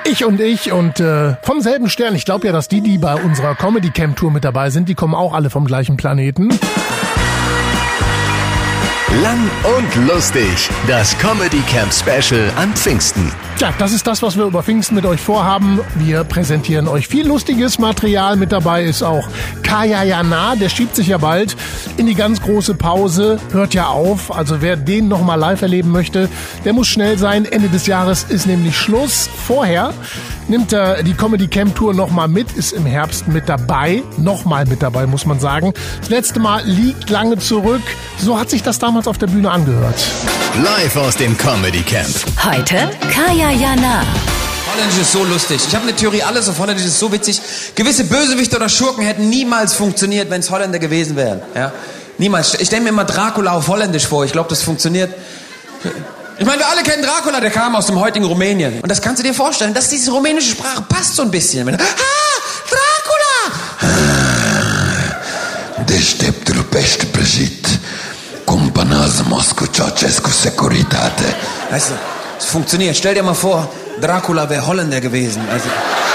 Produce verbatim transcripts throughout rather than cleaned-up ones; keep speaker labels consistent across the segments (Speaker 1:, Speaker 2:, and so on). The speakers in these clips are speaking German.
Speaker 1: Ich und ich und äh, vom selben Stern. Ich glaube ja, dass die, die bei unserer Comedy Camp Tour mit dabei sind, die kommen auch alle vom gleichen Planeten.
Speaker 2: Lang und lustig, das Comedy Camp Special an Pfingsten.
Speaker 1: Tja, das ist das, was wir über Pfingsten mit euch vorhaben. Wir präsentieren euch viel lustiges Material. Mit dabei ist auch Kaya Jana, der schiebt sich ja bald in die ganz große Pause. Hört ja auf, also wer den nochmal live erleben möchte, der muss schnell sein. Ende des Jahres ist nämlich Schluss. Vorher nimmt er die Comedy Camp Tour nochmal mit, ist im Herbst mit dabei. Nochmal mit dabei, muss man sagen. Das letzte Mal liegt lange zurück. So hat sich das damals auf der Bühne angehört.
Speaker 2: Live aus dem Comedy Camp.
Speaker 3: Heute Kaya Jana.
Speaker 4: Holländisch ist so lustig. Ich habe eine Theorie, alles auf Holländisch ist so witzig. Gewisse Bösewichte oder Schurken hätten niemals funktioniert, wenn es Holländer gewesen wären. Ja? Niemals. Ich stelle mir immer Dracula auf Holländisch vor. Ich glaube, das funktioniert. Ich meine, wir alle kennen Dracula, der kam aus dem heutigen Rumänien. Und das kannst du dir vorstellen, dass diese rumänische Sprache passt so ein bisschen. Wenn, ah, Dracula!
Speaker 5: Deșteptul pește prăjit, cumpănează Moscu Ceaușescu Securitate.
Speaker 4: Weißt du, es funktioniert. Stell dir mal vor, Dracula wäre Holländer gewesen. Also,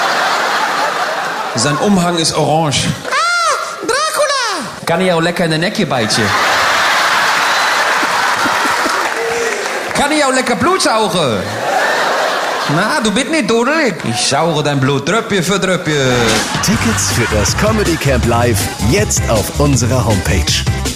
Speaker 4: sein Umhang ist orange. Ah, Dracula! Kann ich auch lecker in den Ecke beißen. Kann ich auch lecker Blut saugen? Na, du bist nicht dudelig. Ich sauge dein Blut Tröpfchen für Tröpfchen.
Speaker 2: Tickets für das Comedy Camp Live jetzt auf unserer Homepage.